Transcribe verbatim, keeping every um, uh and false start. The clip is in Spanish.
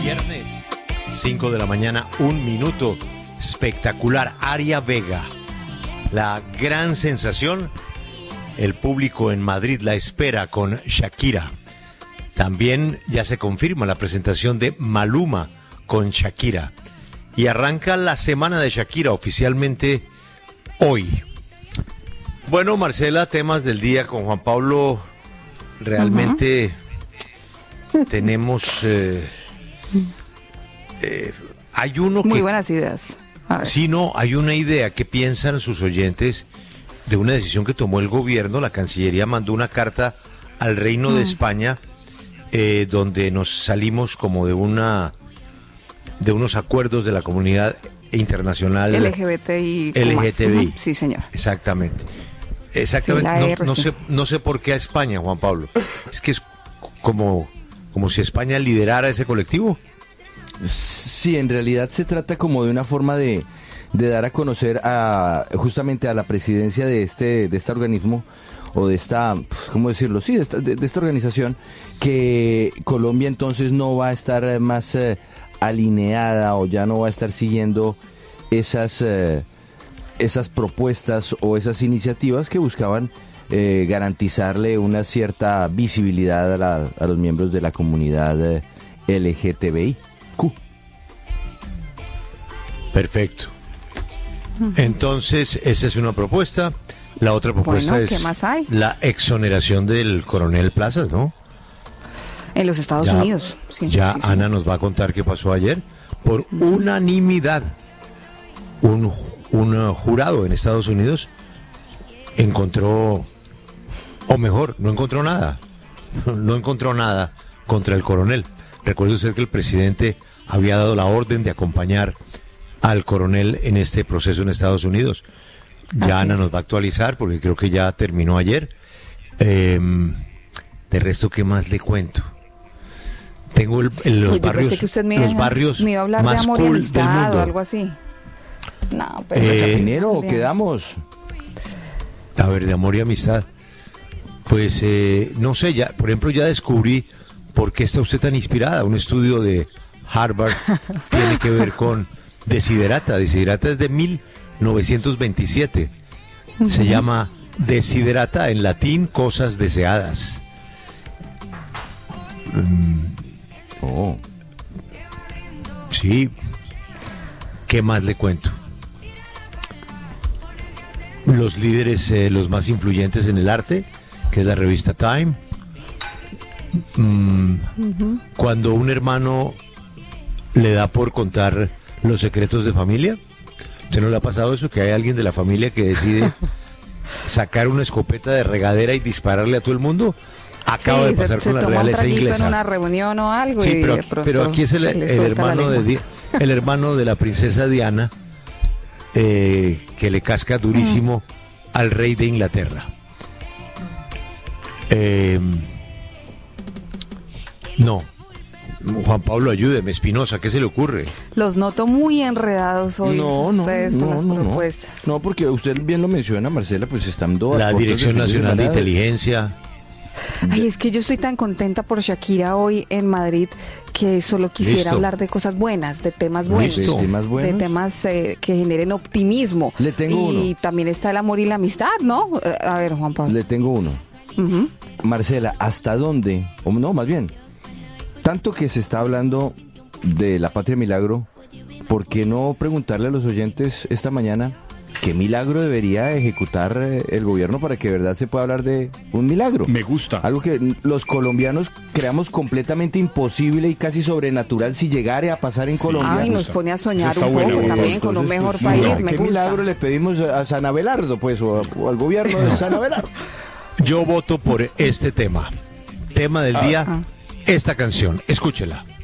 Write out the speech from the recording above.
Viernes, cinco de la mañana, un minuto. Espectacular. Aria Vega, la gran sensación. El público en Madrid la espera con Shakira. También ya se confirma la presentación de Maluma con Shakira. Y arranca la semana de Shakira oficialmente hoy. Bueno, Marcela, temas del día con Juan Pablo. Realmente uh-huh. tenemos... Eh, eh, hay uno Muy que... buenas ideas. Sí, no, hay una idea que piensan sus oyentes de una decisión que tomó el gobierno. La Cancillería mandó una carta al Reino uh-huh. de España eh, donde nos salimos como de una... de unos acuerdos de la comunidad internacional L G B T I. L G T B I. Uh-huh. Sí, señor. Exactamente. Exactamente. Sí, no, no sé, no sé por qué a España, Juan Pablo. Es que es como, como si España liderara ese colectivo. Sí, en realidad se trata como de una forma de, de dar a conocer a justamente a la presidencia de este de este organismo o de esta, ¿cómo decirlo? Sí, de esta, de, de esta organización, que Colombia entonces no va a estar más eh, alineada o ya no va a estar siguiendo esas eh, esas propuestas o esas iniciativas que buscaban eh, garantizarle una cierta visibilidad a, la, a los miembros de la comunidad eh, L G T B I Q. Perfecto. Entonces, esa es una propuesta. La otra propuesta bueno, es ¿qué más hay? La exoneración del coronel Plazas, ¿no? En los Estados ya, Unidos. Sí, ya sí, Ana sí. nos va a contar qué pasó ayer. Por unanimidad, un, un jurado en Estados Unidos encontró, o mejor, no encontró nada. No encontró nada contra el coronel. Recuerde usted que el presidente había dado la orden de acompañar al coronel en este proceso en Estados Unidos. Ya Así Ana es. nos va a actualizar porque creo que ya terminó ayer. Eh, de resto, ¿qué más le cuento? Tengo el, el, los Uy, yo barrios, pensé que usted me, los barrios me iba a hablar más de amor y cool del amistad mundo. o algo así. No, pero... Eh, Chapinero, quedamos. A ver, de amor y amistad. Pues eh, no sé, ya, por ejemplo, ya descubrí por qué está usted tan inspirada. Un estudio de Harvard tiene que ver con Desiderata. Desiderata es de mil novecientos veintisiete. Uh-huh. Se llama Desiderata, en latín, cosas deseadas. Mm. Oh. Sí. ¿Qué más le cuento? Los líderes, eh, los más influyentes en el arte, que es la revista Time. Mm, uh-huh. Cuando un hermano le da por contar los secretos de familia, ¿se no le ha pasado eso? Que hay alguien de la familia que decide sacar una escopeta de regadera y dispararle a todo el mundo. Acaba sí, de pasar se, con se la realeza inglesa. En una reunión o algo. Sí, y pero, de pronto pero aquí es el, el hermano de Di- el hermano de la princesa Diana, eh, que le casca durísimo mm. al rey de Inglaterra. Eh, no, Juan Pablo, ayúdeme, Espinosa, ¿qué se le ocurre? Los noto muy enredados hoy no, no, ustedes no, con las no, propuestas. No. no, porque usted bien lo menciona, Marcela, pues están dos. La Dirección Nacional de Inteligencia. Ay, es que yo estoy tan contenta por Shakira hoy en Madrid que solo quisiera Listo. hablar de cosas buenas, de temas buenos, Listo. ¿De temas buenos? de temas eh, que generen optimismo. Le tengo y uno. también está el amor y la amistad, ¿no? Eh, A ver, Juan Pablo. Le tengo uno. Uh-huh. Marcela, ¿hasta dónde? O no, más bien, tanto que se está hablando de la Patria Milagro, ¿por qué no preguntarle a los oyentes esta mañana qué milagro debería ejecutar eh, el gobierno para que de verdad se pueda hablar de un milagro? Me gusta. Algo que los colombianos creamos completamente imposible y casi sobrenatural si llegara a pasar en Colombia. Ay, nos pone a soñar un buena, poco buena. también con un Entonces, mejor pues, país, no, me ¿qué gusta. milagro le pedimos a San Abelardo, pues, o, a- o al gobierno de San Abelardo? Yo voto por este tema. Tema del día, Ah. esta canción. Escúchela.